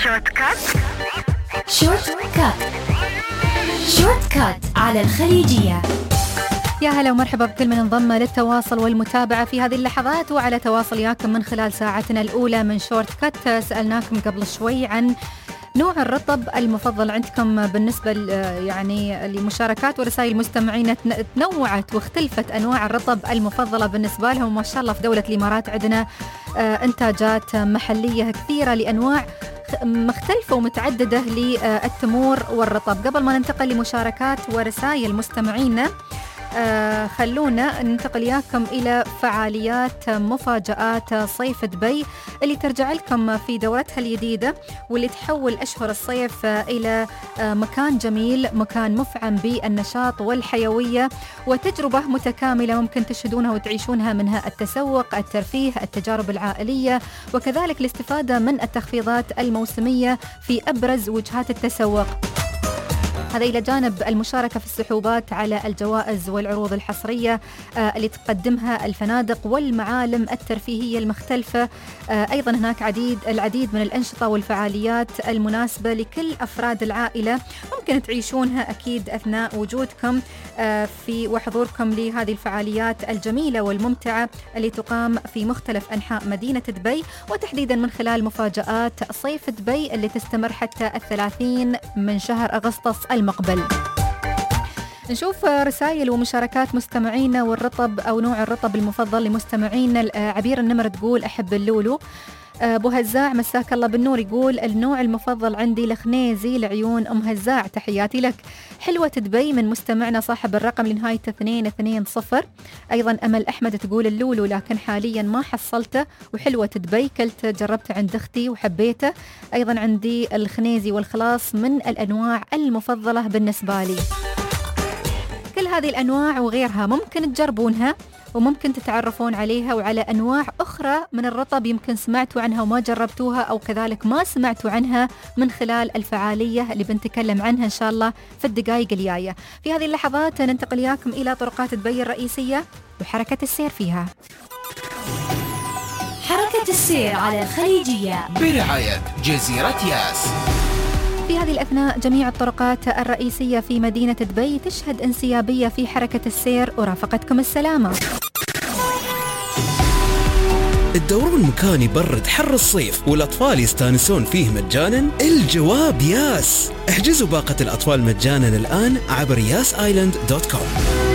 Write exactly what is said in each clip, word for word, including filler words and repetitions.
شورت كات. شورت كات شورت كات على الخليجية. يا هلا ومرحبا بكل من انضم للتواصل والمتابعة في هذه اللحظات وعلى تواصل ياكم من خلال ساعتنا الأولى من شورت كات. سألناكم قبل شوي عن نوع الرطب المفضل عندكم بالنسبة يعني لمشاركات ورسائل المستمعين. تنوعت واختلفت أنواع الرطب المفضلة بالنسبة لهم. ما شاء الله في دولة الإمارات عندنا إنتاجات محلية كثيرة لأنواع مختلفة ومتعددة للتمور والرطب. قبل ما ننتقل لمشاركات ورسائل مستمعينا، آه خلونا ننتقل ياكم إلى فعاليات مفاجآت صيف دبي اللي ترجع لكم في دورتها الجديدة، واللي تحول أشهر الصيف إلى آه مكان جميل، مكان مفعم بالنشاط والحيوية وتجربة متكاملة ممكن تشهدونها وتعيشونها، منها التسوق، الترفيه، التجارب العائلية، وكذلك الاستفادة من التخفيضات الموسمية في أبرز وجهات التسوق. هذا إلى جانب المشاركة في السحوبات على الجوائز والعروض الحصرية آه اللي تقدمها الفنادق والمعالم الترفيهية المختلفة. آه أيضا هناك عديد العديد من الأنشطة والفعاليات المناسبة لكل أفراد العائلة ممكن تعيشونها أكيد أثناء وجودكم آه في وحضوركم لهذه الفعاليات الجميلة والممتعة اللي تقام في مختلف أنحاء مدينة دبي، وتحديدا من خلال مفاجآت صيف دبي اللي تستمر حتى الثلاثين من شهر أغسطس المقبل. نشوف رسائل ومشاركات مستمعينا والرطب أو نوع الرطب المفضل لمستمعينا. عبير النمر تقول أحب اللولو. أبو هزاع مساك الله بالنور يقول النوع المفضل عندي الخنيزي لعيون أم هزاع، تحياتي لك. حلوة دبي من مستمعنا صاحب الرقم لنهاية اثنين اثنين صفر. أيضا أمل أحمد تقول اللولو لكن حاليا ما حصلته، وحلوة دبي كلت جربته عند أختي وحبيته. أيضا عندي الخنيزي والخلاص من الأنواع المفضلة بالنسبة لي. كل هذه الأنواع وغيرها ممكن تجربونها وممكن تتعرفون عليها وعلى أنواع أخرى من الرطب يمكن سمعتوا عنها وما جربتوها، أو كذلك ما سمعتوا عنها من خلال الفعالية اللي بنتكلم عنها إن شاء الله في الدقائق الجاية. في هذه اللحظات ننتقل ياكم إلى طرقات دبي الرئيسية وحركة السير فيها. حركة السير على الخليجية برعاية جزيرة ياس. في هذه الأثناء جميع الطرقات الرئيسية في مدينة دبي تشهد انسيابية في حركة السير ورافقتكم السلامة. الدورون مكان يبرد حر الصيف والأطفال يستانسون فيه مجانا؟ الجواب ياس. احجزوا باقة الأطفال مجانا الآن عبر ياس آيلاند دوت كوم.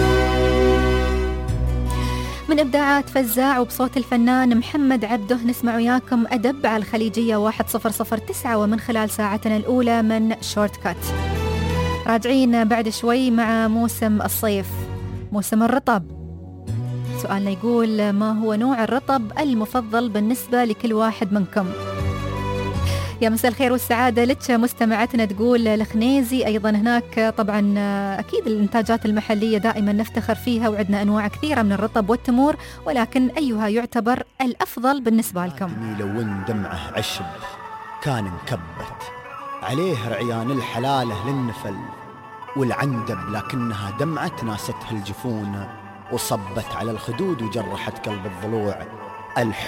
من إبداعات فزاع وبصوت الفنان محمد عبده نسمع وياكم أدب على الخليجية واحد صفر صفر تسعة، ومن خلال ساعتنا الأولى من شورت كات. راجعين بعد شوي مع موسم الصيف، موسم الرطب. سؤالنا يقول ما هو نوع الرطب المفضل بالنسبة لكل واحد منكم؟ يا مساء الخير والسعادة لك مستمعتنا تقول الخنيزي. أيضا هناك طبعا أكيد الإنتاجات المحلية دائما نفتخر فيها وعندنا أنواع كثيرة من الرطب والتمور، ولكن أيها يعتبر الأفضل بالنسبة لكم؟ لون دمعه عشب كان مكبت عليه رعيان الحلالة للنفل والعندب، لكنها دمعة ناستها الجفون وصبت على الخدود وجرحت قلب الضلوع. الحب